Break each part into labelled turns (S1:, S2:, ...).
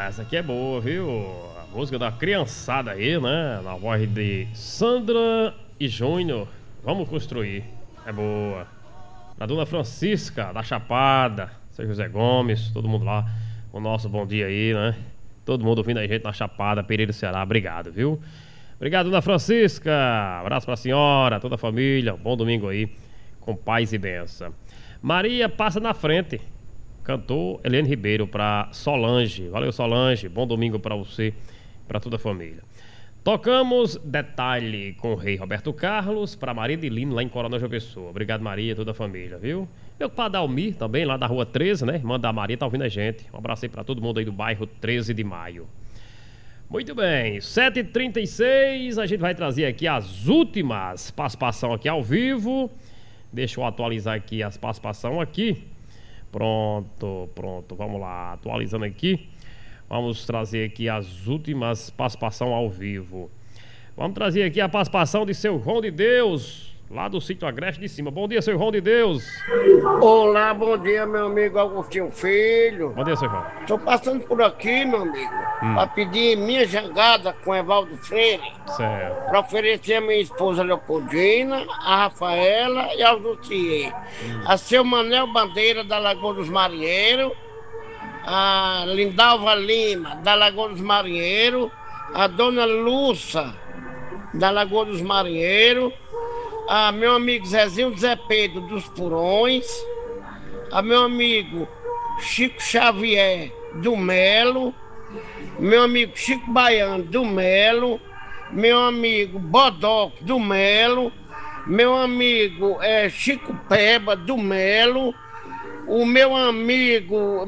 S1: essa aqui é boa, viu? A música da criançada aí, né? Na voz de Sandra e Júnior. Vamos construir. É boa. Da Dona Francisca, da Chapada, seu José Gomes, todo mundo lá. O nosso bom dia aí, né? Todo mundo ouvindo a gente na Chapada, Pereira do Ceará. Obrigado, viu? Obrigado, Dona Francisca. Abraço pra senhora, toda a família. Bom domingo aí, com paz e benção. Maria passa na frente. Cantor Helene Ribeiro pra Solange. Valeu, Solange. Bom domingo pra você, pra toda a família. Tocamos Detalhe com o Rei Roberto Carlos pra Maria de Lino, lá em Coronel João Pessoa. Obrigado, Maria, toda a família, viu? Meu padre Dalmir também, lá da Rua 13, né? Irmã da Maria, tá ouvindo a gente. Um abraço aí pra todo mundo aí do bairro 13 de Maio. Muito bem, 7h36, a gente vai trazer aqui as últimas participações aqui ao vivo. Deixa eu atualizar aqui as participações aqui. Pronto, vamos lá, atualizando aqui. Vamos trazer aqui as últimas participações ao vivo. Vamos trazer aqui a participação de seu João de Deus, lá do sítio Agreste de Cima. Bom dia, seu João de Deus.
S2: Olá, bom dia, meu amigo Agostinho Filho.
S1: Bom dia, seu João.
S2: Estou passando por aqui, meu amigo, para pedir minha jangada com Evaldo Freire.
S1: Certo.
S2: Para oferecer a minha esposa Leopoldina, a Rafaela e ao Luthier. A seu Manel Bandeira, da Lagoa dos Marinheiros. A Lindalva Lima, da Lagoa dos Marinheiros. A Dona Lúcia, da Lagoa dos Marinheiros. A meu amigo Zezinho Zé Pedro, dos Purões. A meu amigo Chico Xavier, do Melo. Meu amigo Chico Baiano, do Melo. Meu amigo Bodoc, do Melo. Meu amigo Chico Peba, do Melo. O meu amigo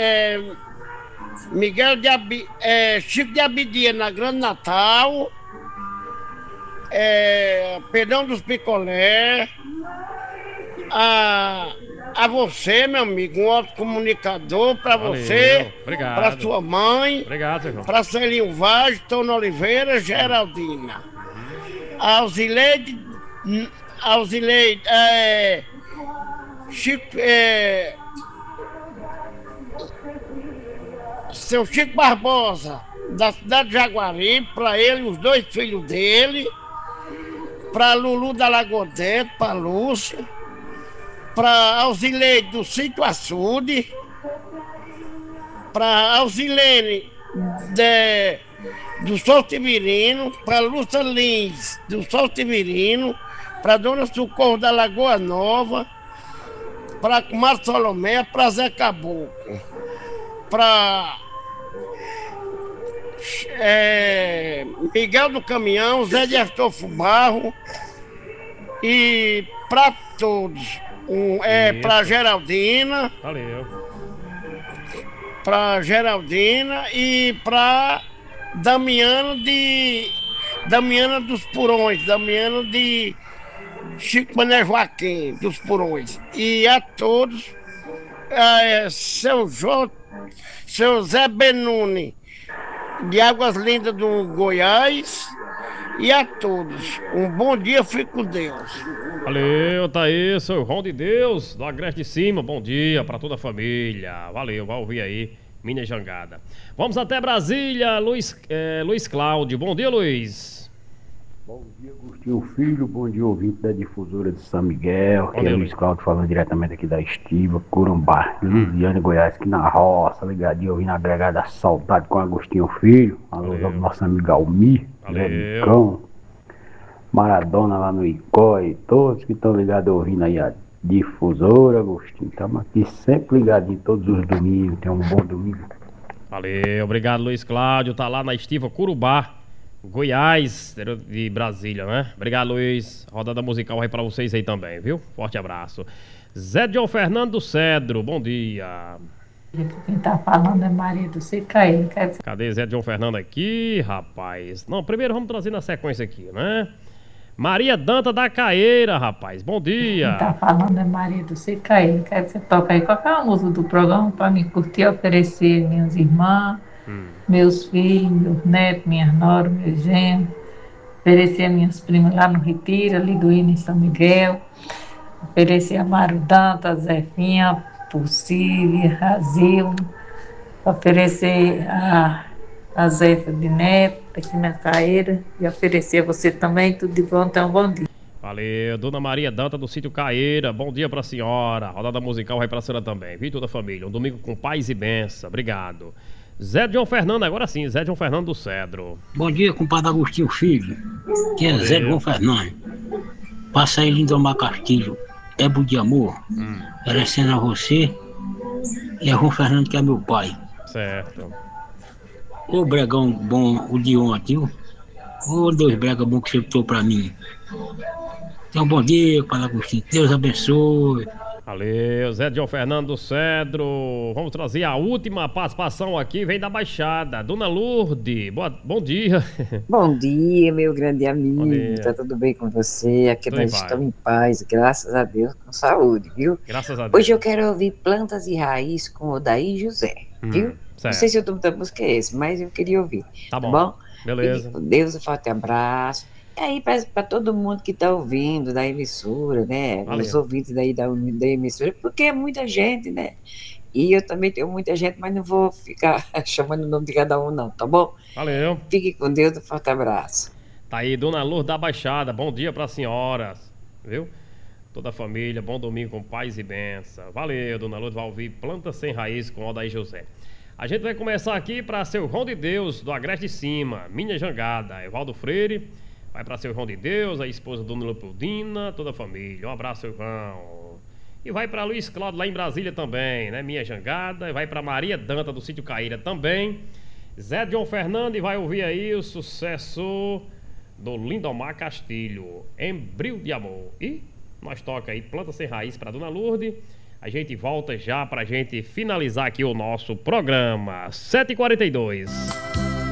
S2: Chico de Abidia, na Grande Natal. Pedrão dos Picolé. A você, meu amigo, um ótimo comunicador, para você, para sua mãe,
S1: obrigado,
S2: para Celinho Vaz, Tony Oliveira, Geraldina. Auxileide, Chico, seu Chico Barbosa, da cidade de Jaguari, para ele, os dois filhos dele, para Lulu da Lagoa Dentro, para Lúcia, para Auxileide do Sítio Açude, para Auxilene do Sol Tivirino, para Lúcia Lins do Sol Tivirino, para Dona Socorro da Lagoa Nova, para Marcos Solomé, para Zé Caboclo, para Miguel do Caminhão, Zé de Astolfo Barro, e para todos, para Geraldina.
S1: Valeu.
S2: Para Geraldina e para Damiana dos Purões, Damiana de Chico Mané Joaquim dos Purões. E a todos, seu Zé Benuni, de Águas Lindas do Goiás, e a todos, um bom dia, fique com Deus.
S1: Valeu, tá aí, seu João de Deus, do Agreste de Cima. Bom dia pra toda a família. Valeu, vai ouvir aí, minha jangada. Vamos até Brasília, Luiz Cláudio. Bom dia, Luiz.
S3: Bom dia, Agostinho Filho. Bom dia, ouvinte da difusora de São Miguel. Aqui é Luiz Cláudio falando diretamente aqui da Estiva, Corumbá, Lusiana, Goiás, aqui na roça, ligadinho, ouvindo a agregada Saudade com Agostinho Filho. Alô, nosso amigo Almir, Zé Cão, Maradona lá no Icói, todos que estão ligados ouvindo aí a difusora, Agostinho. Estamos aqui sempre ligadinhos todos os domingos. Tenham um bom domingo.
S1: Valeu, obrigado, Luiz Cláudio. Tá lá na Estiva, Corumbá, Goiás, de Brasília, né? Obrigado, Luiz. Rodada musical aí pra vocês aí também, viu? Forte abraço. Zé John Fernando do Cedro, bom dia.
S4: Quem tá falando é Maria do Sicaí.
S1: Cadê Zé John Fernando aqui, rapaz? Não, primeiro vamos trazer na sequência aqui, né? Maria Danta da Caeira, rapaz, bom dia.
S4: Quem tá falando é Maria do Sicaí. Quer que você toque aí qualquer música do programa pra me curtir e oferecer minhas irmãs, meus filhos, meus netos, minhas noras, meus genros. Oferecer a minhas primas lá no Retiro, ali do Hino em São Miguel. Oferecer a Mário Danta, a Zefinha, Pulsília, Razil. Oferecer a Zefa de Neto, aqui na Caeira, e oferecer a você também, tudo de bom, então bom dia.
S1: Valeu, Dona Maria Danta do sítio Caeira, bom dia pra senhora. Rodada musical vai pra senhora também, viu, toda a família. Um domingo com paz e benção, obrigado. Zé João Fernando, agora sim, Zé João Fernando do Cedro.
S5: Bom dia, compadre Agostinho Filho, que é Zé João Fernando. Passa aí, Lindomar Castilho, Ebo de Amor, oferecendo a você e a João Fernando, que é meu pai.
S1: Certo.
S5: Ô bregão bom o de ontem, viu? Ô dois brega bons que você botou pra mim. Então, bom dia, compadre Agostinho, Deus abençoe.
S1: Valeu, Zé João Fernando do Cedro. Vamos trazer a última participação aqui, vem da Baixada. Dona Lourdes, bom dia.
S6: Bom dia, meu grande
S1: Bom
S6: amigo.
S1: dia.
S6: Tá tudo bem com você? Aqui
S1: Tudo em
S6: nós
S1: paz.
S6: estamos em paz, graças a Deus, com saúde, viu?
S1: Graças a Deus.
S6: Hoje eu quero ouvir Plantas e Raiz com Odaí José, viu? Não
S1: certo.
S6: sei se o nome da música é esse, mas eu queria ouvir.
S1: Tá bom.
S6: Bom?
S1: Beleza.
S6: Fique com Deus, um forte abraço. E aí, para todo mundo que está ouvindo da emissora, né?
S1: Valeu.
S6: Os ouvintes daí da emissora, porque é muita gente, né? E eu também tenho muita gente, mas não vou ficar chamando o nome de cada um, não, tá bom?
S1: Valeu.
S6: Fique com Deus, um forte abraço.
S1: Tá aí, Dona Lourdes da Baixada. Bom dia pra senhoras, viu? Toda a família, bom domingo com paz e benção. Valeu, Dona Lourdes, vai ouvir Planta Sem Raiz com Odaí José. A gente vai começar aqui pra Seu João de Deus, do Agreste de Cima, Minha Jangada, Evaldo Freire. Vai pra Seu João de Deus, a esposa Dona Leopoldina, toda a família. Um abraço, seu João. E vai pra Luiz Cláudio, lá em Brasília também, né? Minha Jangada. E vai pra Maria Danta, do sítio Caíra também. Zé João Fernando, e vai ouvir aí o sucesso do Lindomar Castilho, Embril de Amor. E nós toca aí Planta Sem Raiz pra Dona Lourdes. A gente volta já pra gente finalizar aqui o nosso programa. 7h42.